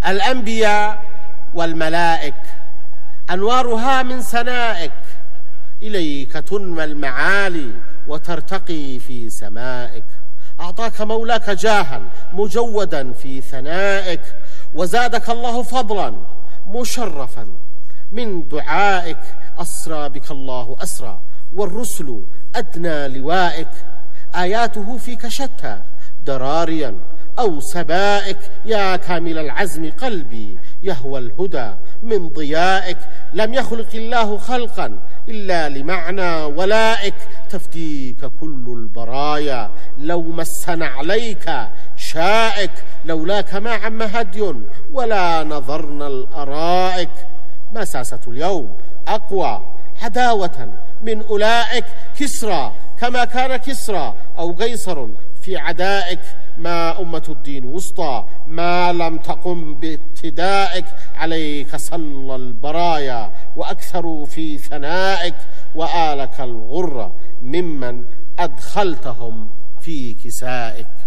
الأنبياء والملائك أنوارها من سنائك، إليك تنمى المعالي وترتقي في سمائك. أعطاك مولاك جاها مجودا في ثنائك، وزادك الله فضلا مشرفا من دعائك. أسرى بك الله أسرى والرسل أدنى لوائك، آياته فيك شتى دراريا أو سبائك. يا كامل العزم قلبي يهوى الهدى من ضيائك، لم يخلق الله خلقا إلا لمعنى ولائك. تفديك كل البرايا لو مسن عليك شائك، لولاك ما عم هدي ولا نظرنا الأرائك. ما ساسة اليوم أقوى عداوة من أولئك، كسرى كما كان كسرى أو قيصر في عدائك. ما أمة الدين وسطى ما لم تقم بابتدائك، عليك صلى البرايا وأكثروا في ثنائك، وآلك الغر ممن أدخلتهم في كسائك.